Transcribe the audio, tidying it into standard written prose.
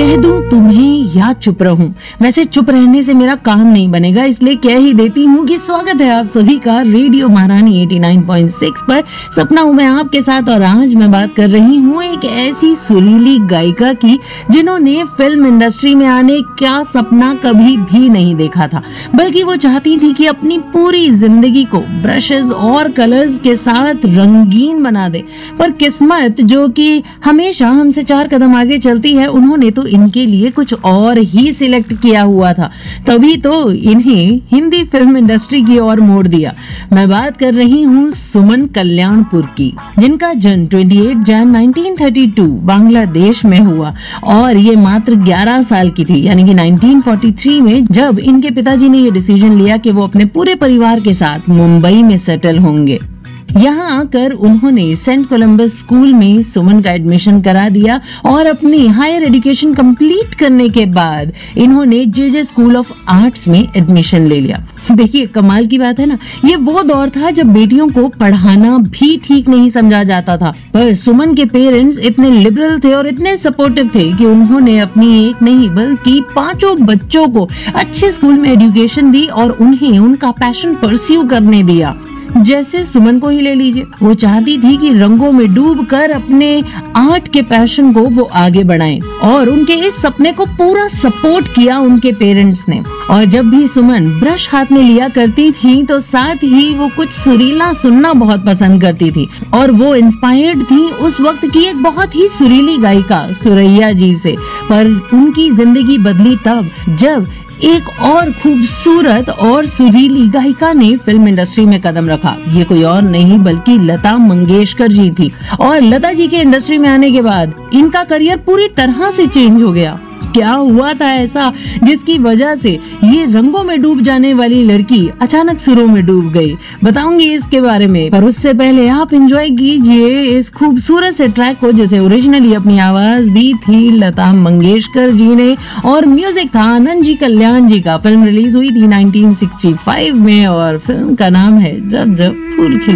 कह दूं तुम्हें या चुप रहूं। वैसे चुप रहने से मेरा काम नहीं बनेगा, इसलिए कह ही देती हूँ कि स्वागत है आप सभी का रेडियो महारानी 89.6 पर। सपना हूं मैं आपके साथ और आज मैं बात कर रही हूँ एक ऐसी सुरीली गायिका की जिन्होंने फिल्म इंडस्ट्री में आने का सपना कभी भी नहीं देखा था, बल्कि वो चाहती थी कि अपनी पूरी जिंदगी को ब्रशेस और कलर्स के साथ रंगीन बना दे। पर किस्मत जो कि हमेशा हमसे 4 कदम आगे चलती है, उन्होंने तो इनके लिए कुछ और ही सिलेक्ट किया हुआ था, तभी तो इन्हें हिंदी फिल्म इंडस्ट्री की ओर मोड़ दिया। मैं बात कर रही हूँ सुमन कल्याणपुर की, जिनका जन्म 28 जन 1932 बांग्लादेश में हुआ और ये मात्र 11 साल की थी, यानी कि 1943 में, जब इनके पिताजी ने ये डिसीजन लिया कि वो अपने पूरे परिवार के साथ मुंबई में सेटल होंगे। यहाँ आकर उन्होंने सेंट कोलंबस स्कूल में सुमन का एडमिशन करा दिया और अपनी हायर एजुकेशन कंप्लीट करने के बाद इन्होंने जे स्कूल ऑफ आर्ट्स में एडमिशन ले लिया। देखिए कमाल की बात है ना, ये वो दौर था जब बेटियों को पढ़ाना भी ठीक नहीं समझा जाता था, पर सुमन के पेरेंट्स इतने लिबरल थे और इतने सपोर्टिव थे कि उन्होंने अपनी एक नहीं बल्कि 5 बच्चों को अच्छे स्कूल में एजुकेशन दी और उन्हें उनका पैशन परस्यू करने दिया। जैसे सुमन को ही ले लीजिए, वो चाहती थी कि रंगों में डूबकर अपने आर्ट के पैशन को वो आगे बढ़ाएं और उनके इस सपने को पूरा सपोर्ट किया उनके पेरेंट्स ने। और जब भी सुमन ब्रश हाथ में लिया करती थी तो साथ ही वो कुछ सुरीला सुनना बहुत पसंद करती थी और वो इंस्पायर्ड थी उस वक्त की एक बहुत ही सुरीली गायिका सुरैया जी से। पर उनकी जिंदगी बदली तब जब एक और खूबसूरत और सुरीली गायिका ने फिल्म इंडस्ट्री में कदम रखा। ये कोई और नहीं बल्कि लता मंगेशकर जी थी। और लता जी के इंडस्ट्री में आने के बाद इनका करियर पूरी तरह से चेंज हो गया। क्या हुआ था ऐसा जिसकी वजह से ये रंगों में डूब जाने वाली लड़की अचानक सुरों में डूब गई, बताऊंगी इसके बारे में। पर उससे पहले आप एंजॉय कीजिए इस खूबसूरत से ट्रैक को जिसे ओरिजिनली अपनी आवाज दी थी लता मंगेशकर जी ने और म्यूजिक था आनंद जी कल्याण जी का। फिल्म रिलीज हुई थी 1965 में और फिल्म का नाम है जब जब फूल खिले।